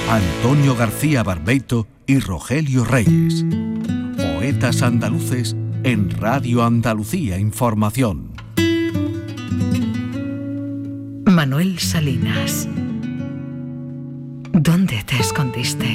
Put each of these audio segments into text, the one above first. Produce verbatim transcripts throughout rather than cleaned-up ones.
Antonio García Barbeito y Rogelio Reyes. Poetas andaluces en Radio Andalucía Información. Manuel Salinas. ¿Dónde te escondiste?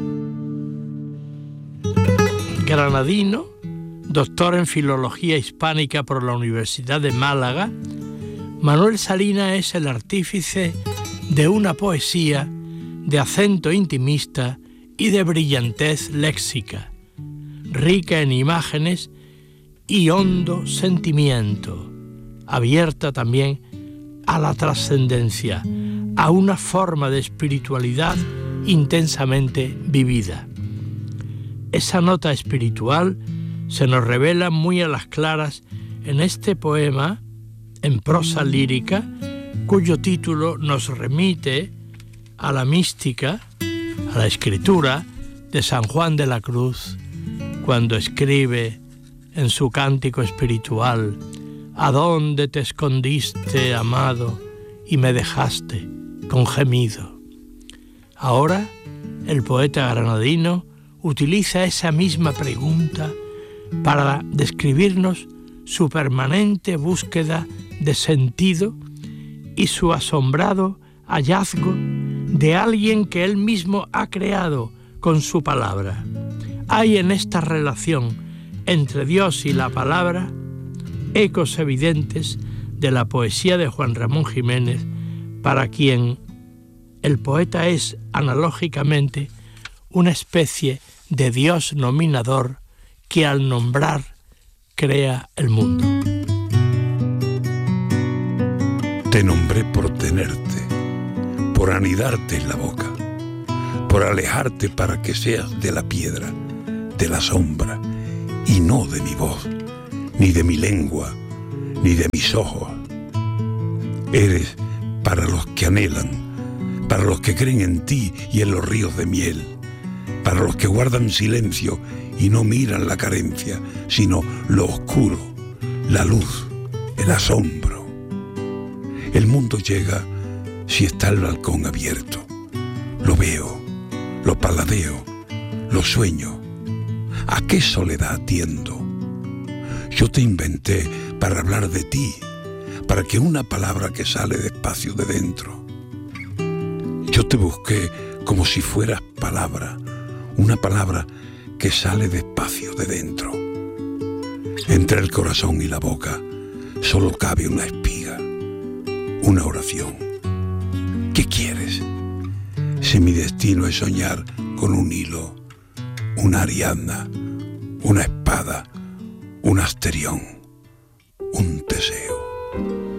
Granadino, doctor en Filología Hispánica por la Universidad de Málaga, Manuel Salinas es el artífice de una poesía de acento intimista y de brillantez léxica, rica en imágenes y hondo sentimiento, abierta también a la trascendencia, a una forma de espiritualidad intensamente vivida. Esa nota espiritual se nos revela muy a las claras en este poema en prosa lírica, cuyo título nos remite a la mística, a la escritura de San Juan de la Cruz, cuando escribe en su cántico espiritual: ¿A dónde te escondiste, amado, y me dejaste con gemido? Ahora, el poeta granadino utiliza esa misma pregunta para describirnos su permanente búsqueda de sentido y su asombrado hallazgo de alguien que él mismo ha creado con su palabra. Hay en esta relación entre Dios y la palabra ecos evidentes de la poesía de Juan Ramón Jiménez, para quien el poeta es analógicamente una especie de Dios nominador que al nombrar crea el mundo. Te nombré por tenerte, por anidarte en la boca, por alejarte para que seas de la piedra, de la sombra, y no de mi voz, ni de mi lengua, ni de mis ojos. Eres para los que anhelan, para los que creen en ti y en los ríos de miel, para los que guardan silencio y no miran la carencia, sino lo oscuro, la luz, el asombro. El mundo llega si está el balcón abierto. Lo veo, lo paladeo, lo sueño. ¿A qué soledad atiendo? Yo te inventé para hablar de ti, para que una palabra que sale despacio de dentro. Yo te busqué como si fueras palabra, una palabra que sale despacio de dentro. Entre el corazón y la boca solo cabe una espiga, una oración. ¿Qué quieres? Si mi destino es soñar con un hilo, una Ariadna, una espada, un Asterión, un Teseo.